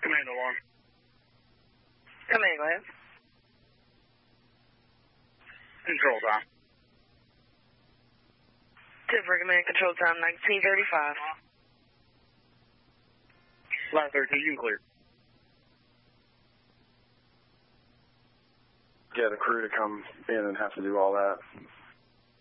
Command alarm. Command, go ahead. Control time. Denver Command, control time 1935. Line 32, you can clear. Get a crew to come in and have to do all that.